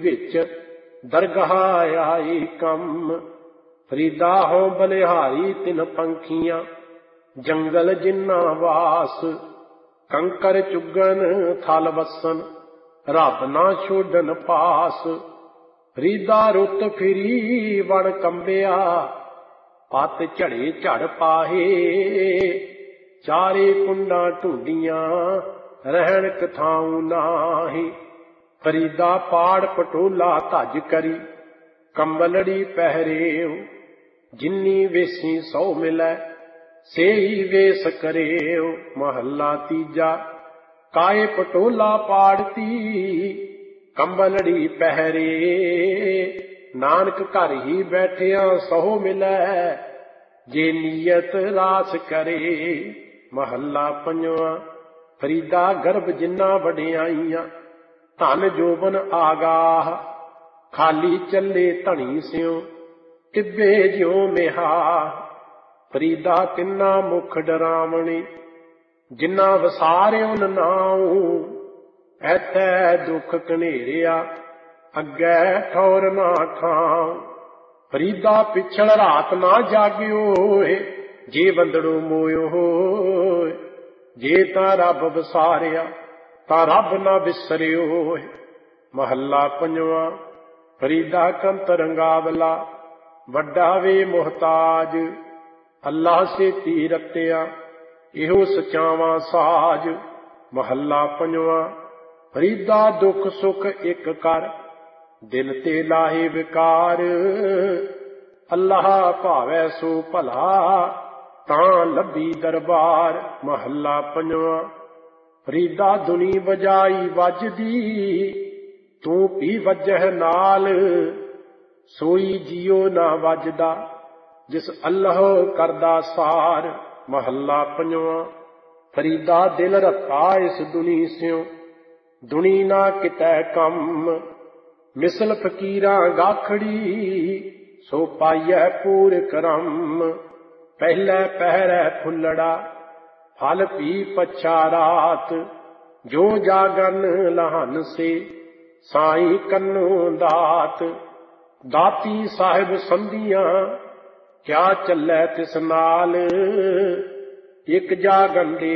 विच दरगाह आई कम। फरीदा हो बलिहारी तिन पंखियां जंगल जिन्ना वास। कंकर चुगन थल वसन रब ना छोड़न पास। फरीदा रुत फिरी वण कंबिया पत झड़े झड़ पाहे। चारे कुंडा ढूंढियां रहन कथाऊं नाही। फरीदा पाड़ पटोला धज करी कंबलड़ी पहरेव। जिन्नी वेसी सौ मिलै सेही वेस करेव। महला तीजा काए पटोला पाड़ती कंबलड़ी पहरे। नानक घर ही बैठिया सौ मिलै जे नीयत रास करे। महला पंजवा फरीदा गर्भ जिन्ना वड्याइयां धन जोबन आगाह। खाली चले धनी स्यों टिब्बे ज्यों मेहा। फरीदा तिन्ना मुख डरावणे जिन्ना वसारियो नाऊ। ऐतै दुख कनेरिया अग्गै ठौर ना ठाऊं। फरीदा पिछड़ रात ना जागियो जे बंदड़ो मोयो होए। जे तां रब वसारिया तां रब ना विसरियो। महला पंजवा फरीदा कंत रंगावला वड्डा वे मोहताज। अल्लाह से ती रत्या इहो सचावा साज। महला पंजवा फरीदा दुख सुख एक कर दिल ते लाहे विकार। अल्लाह भावै सो भला तां लभी दरबार। महला पंजवा फरीदा दुनी वजाई वजदी तू भी वजह नाल। सोई जियो ना वजदा जिस अल्लाह करदा सार। महला पंजवा फरीदा दिल रता इस दुनी स्यों दुनी ना कितै कम। मिसल फकीरां गाखड़ी सो पाइयै पूर करम। पहले पहरै फुल्लड़ा फल पी पच्छा रात। जो जागन लहन से साईं कन्नू दात। दाती साहिब संधियां क्या चलै तिस नाल। एक जागन दे